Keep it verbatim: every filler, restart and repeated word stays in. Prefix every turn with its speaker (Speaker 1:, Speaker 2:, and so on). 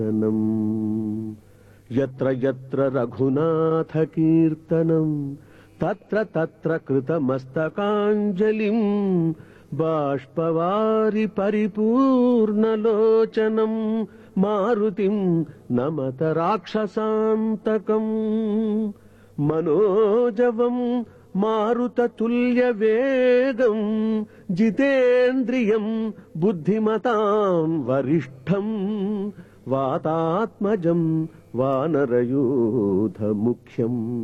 Speaker 1: యత్ర యత్ర రఘునాథ కీర్తనం తత్ర తత్ర కృతమస్తకాంజలిం బాష్పవారి పరిపూర్ణలోచనం మారుతిం నమత రాక్షసాంతకం మనోజవం మారుతతుల్య వేగం జితేంద్రియం బుద్ధిమతాం వరిష్టం వాతాత్మజం వానరయూథ ముఖ్యం.